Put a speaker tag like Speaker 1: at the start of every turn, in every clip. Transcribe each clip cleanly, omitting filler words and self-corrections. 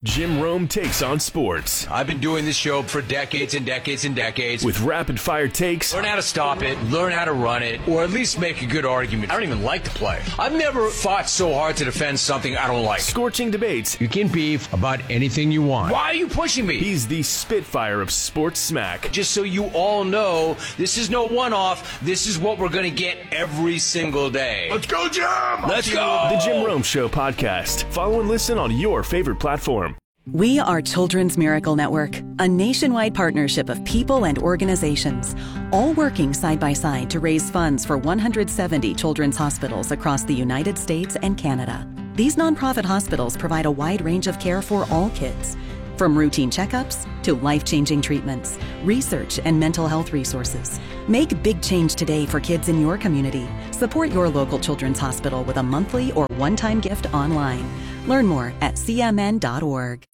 Speaker 1: Jim Rome takes on sports.
Speaker 2: I've been doing this show for decades and decades and decades.
Speaker 1: With rapid-fire takes.
Speaker 2: Learn how to stop it, learn how to run it, or at least make a good argument. I don't even like the play. I've never fought so hard to defend something I don't like.
Speaker 1: Scorching debates.
Speaker 2: You can beef about anything you want. Why are you pushing me?
Speaker 1: He's the Spitfire of sports smack.
Speaker 2: Just so you all know, this is no one-off. This is what we're going to get every single day.
Speaker 3: Let's go, Jim!
Speaker 2: Let's go!
Speaker 1: The Jim Rome Show podcast. Follow and listen on your favorite platform.
Speaker 4: We are Children's Miracle Network, a nationwide partnership of people and organizations, all working side by side to raise funds for 170 children's hospitals across the United States and Canada. These nonprofit hospitals provide a wide range of care for all kids, from routine checkups to life-changing treatments, research, and mental health resources. Make big change today for kids in your community. Support your local children's hospital with a monthly or one-time gift online. Learn more at cmn.org.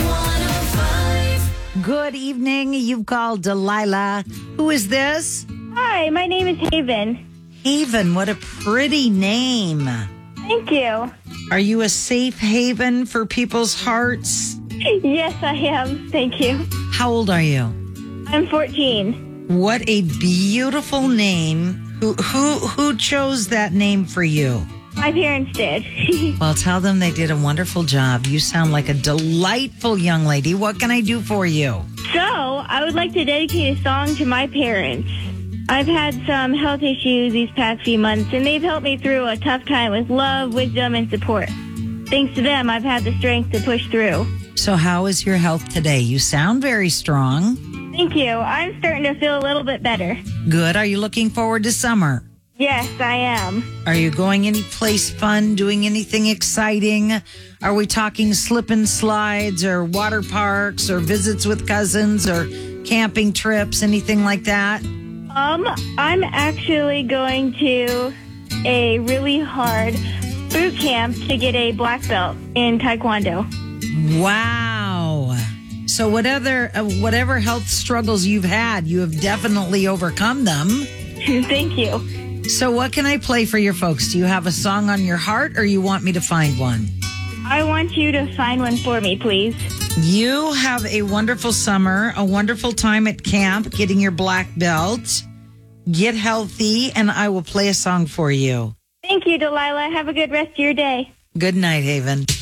Speaker 5: Good evening. You've called Delilah. Who is this?
Speaker 6: Hi, my name is Haven.
Speaker 5: Haven. What a pretty name.
Speaker 6: Thank you.
Speaker 5: Are you a safe haven for people's hearts?
Speaker 6: Yes, I am. Thank you.
Speaker 5: How old are you?
Speaker 6: I'm 14.
Speaker 5: What a beautiful name. Who chose that name for you?
Speaker 6: My parents did.
Speaker 5: Well, tell them they did a wonderful job. You sound like a delightful young lady. What can I do for you?
Speaker 6: So, I would like to dedicate a song to my parents. I've had some health issues these past few months, and they've helped me through a tough time with love, wisdom, and support. Thanks to them, I've had the strength to push through.
Speaker 5: So how is your health today? You sound very strong.
Speaker 6: Thank you. I'm starting to feel a little bit better.
Speaker 5: Good. Are you looking forward to summer?
Speaker 6: Yes, I am.
Speaker 5: Are you going any place fun, doing anything exciting? Are we talking slip and slides or water parks or visits with cousins or camping trips, anything like that?
Speaker 6: I'm actually going to a really hard boot camp to get a black belt in Taekwondo.
Speaker 5: Wow. So whatever health struggles you've had, you have definitely overcome them.
Speaker 6: Thank you.
Speaker 5: So what can I play for your folks? Do you have a song on your heart or you want me to find one?
Speaker 6: I want you to find one for me, please.
Speaker 5: You have a wonderful summer, a wonderful time at camp, getting your black belt. Get healthy, and I will play a song for you.
Speaker 6: Thank you, Delilah. Have a good rest of your day.
Speaker 5: Good night, Haven.